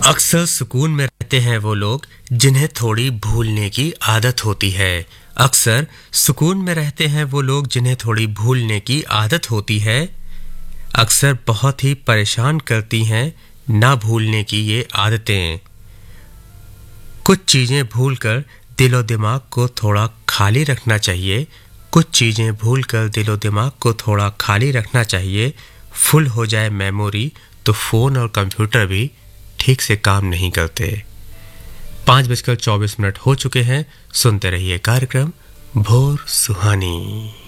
अक्सर सुकून में रहते हैं वो लोग जिन्हें थोड़ी भूलने की आदत होती है। अक्सर सुकून में रहते हैं वो लोग जिन्हें थोड़ी भूलने की आदत होती है। अक्सर बहुत ही परेशान करती हैं ना भूलने की ये आदतें। कुछ चीज़ें भूलकर दिलो दिमाग को थोड़ा खाली रखना चाहिए। कुछ चीज़ें भूलकर दिलो दिमाग को थोड़ा खाली रखना चाहिए। फुल हो जाए मेमोरी तो फ़ोन और कंप्यूटर भी ठीक से काम नहीं करते। 5:24 हो चुके हैं। सुनते रहिए कार्यक्रम भोर सुहानी।